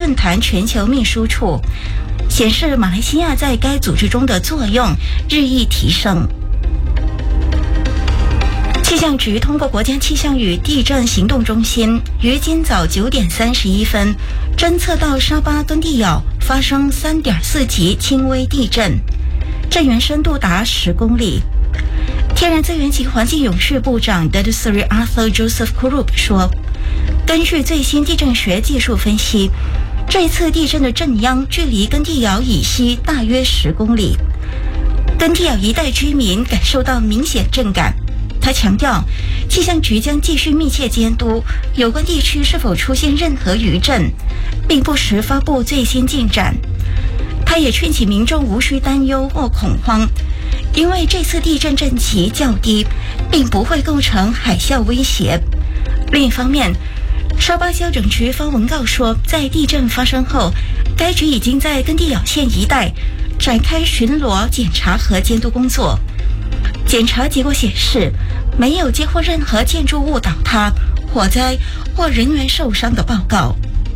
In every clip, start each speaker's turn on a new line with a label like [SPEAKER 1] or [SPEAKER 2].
[SPEAKER 1] 论坛全球秘书处，显示马来西亚在该组织中的作用日益提升。气象局通过国家气象与地震行动中心于今早9点31分侦测到沙巴敦地咬发生3.4级轻微地震，震源深度达10公里。天然资源及环境永续部长 Datuk Seri Arthur Joseph Kurup 说，根据最新地震学技术分析，这次地震的震央距离根地咬以西大约10公里，根地咬一带居民感受到明显震感。他强调，气象局将继续密切监督有关地区是否出现任何余震，并不时发布最新进展。他也劝请民众无需担忧或恐慌，因为这次地震震级较低，并不会构成海啸威胁。另一方面，沙巴消整局发文告说，在地震发生后，该局已经在根地咬县一带展开巡逻、检查和监督工作。检查结果显示，没有接获任何建筑物倒塌、火灾或人员受伤的报告。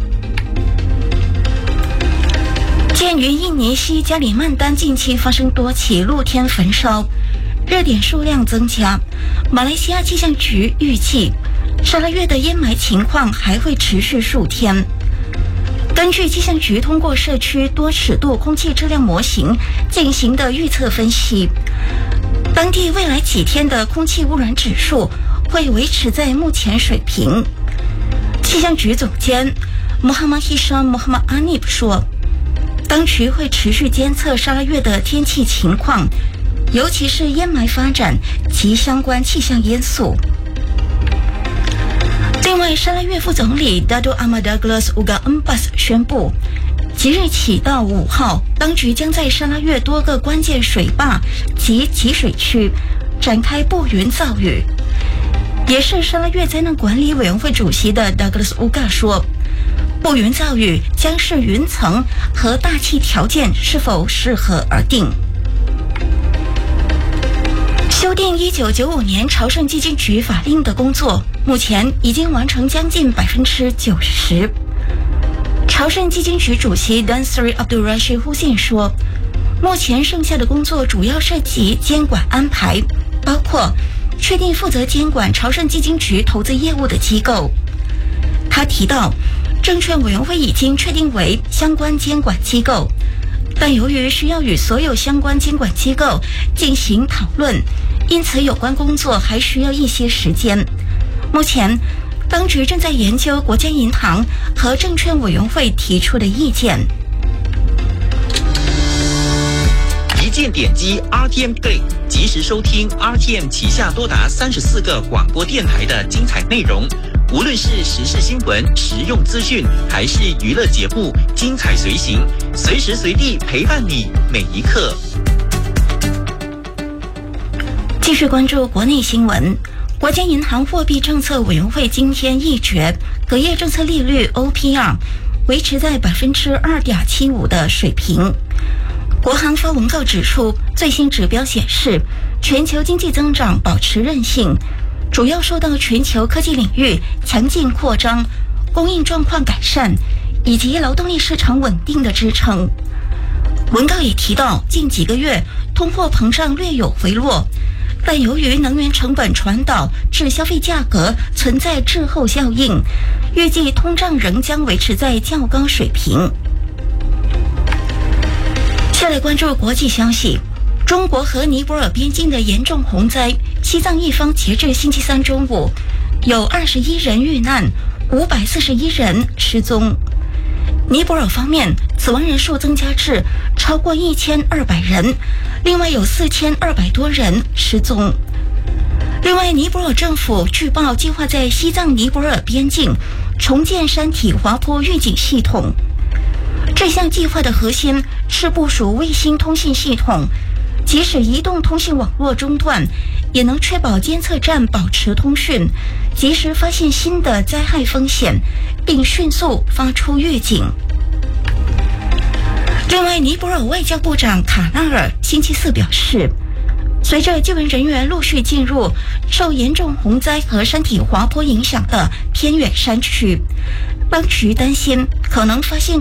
[SPEAKER 1] 鉴于印尼西加里曼丹近期发生多起露天焚烧，热点数量增加，马来西亚气象局预计沙拉越的烟霾情况还会持续数天。根据气象局通过社区多尺度空气质量模型进行的预测分析，当地未来几天的空气污染指数会维持在目前水平。气象局总监 Muhammad Hisham Muhammad Anib 说，当局会持续监测沙拉越的天气情况，尤其是烟霾发展及相关气象因素。另外，沙拉越副总理 Dato' Ahmad Douglas Uga Embas 宣布，即日起到5号，当局将在沙拉越多个关键水坝及集水区展开布云造雨。也是沙拉越灾难管理委员会主席的 Douglas Uga 说，布云造雨将视云层和大气条件是否适合而定。修订1995年朝圣基金局法令的工作目前已经完成将近90%。朝圣基金局主席 Tan Sri Abdul Rashid Hussein 说，目前剩下的工作主要涉及监管安排，包括确定负责监管朝圣基金局投资业务的机构。他提到，证券委员会已经确定为相关监管机构，但由于需要与所有相关监管机构进行讨论，因此有关工作还需要一些时间。目前当局正在研究国家银行和证券委员会提出的意见。
[SPEAKER 2] 一键点击 RTM Play， 及时收听 RTM 旗下多达34个广播电台的精彩内容。无论是时事新闻、实用资讯，还是娱乐节目，精彩随行，随时随地陪伴你每一刻。
[SPEAKER 1] 继续关注国内新闻。国家银行货币政策委员会今天议决，隔夜政策利率 OPR 维持在 2.75% 的水平。国行发文告指出，最新指标显示，全球经济增长保持韧性，主要受到全球科技领域强劲扩张、供应状况改善以及劳动力市场稳定的支撑。文告也提到，近几个月通货膨胀略有回落，但由于能源成本传导至消费价格存在滞后效应，预计通胀仍将维持在较高水平。下来关注国际消息，中国和尼泊尔边境的严重洪灾，西藏一方截至星期三中午有21人遇难，541人失踪。尼泊尔方面，死亡人数增加至超过1200人，另外有4200多人失踪。另外，尼泊尔政府据报计划在西藏尼泊尔边境重建山体滑坡预警系统。这项计划的核心是部署卫星通信系统，即使移动通信网络中断，也能确保监测站保持通讯，及时发现新的灾害风险，并迅速发出预警。另外，尼泊尔外交部长卡纳尔星期四表示，随着救援人员陆续进入受严重洪灾和山体滑坡影响的偏远山区，当局担心可能发现